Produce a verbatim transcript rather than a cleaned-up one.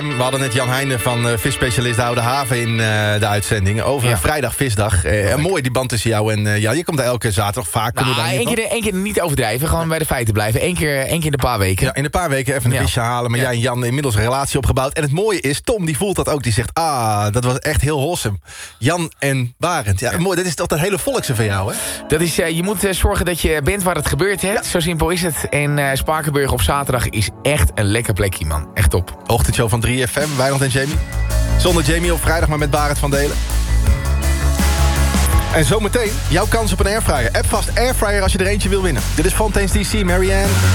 We hadden net Jan Heijnen van uh, visspecialist de Oude Haven in uh, de uitzending. Over ja. vrijdag visdag. Uh, mooi die band tussen jou en uh, Jan. Je komt daar elke zaterdag vaak. Nou, dan één, keer, één keer niet overdrijven. Gewoon bij de feiten blijven. Eén keer, één keer in een paar weken. Ja, in een paar weken even een ja. visje halen. Maar ja. jij en Jan inmiddels een relatie opgebouwd. En het mooie is, Tom die voelt dat ook. Die zegt, ah, dat was echt heel wholesome. Jan en Barend. Ja, ja. mooi. Dat is toch dat hele volkse van jou, hè? Dat is, uh, je moet uh, zorgen dat je bent waar het gebeurt, hè? Ja. Zo simpel is het. En uh, Spakenburg op zaterdag is echt een lekker plekje, man. Echt top. Ochtendshow van drie F M, Wijnald en Jamie. Zonder Jamie op vrijdag, maar met Barend van Delen. En zometeen jouw kans op een airfryer. App vast airfryer als je er eentje wil winnen. Dit is Fontaine's D C, Marianne.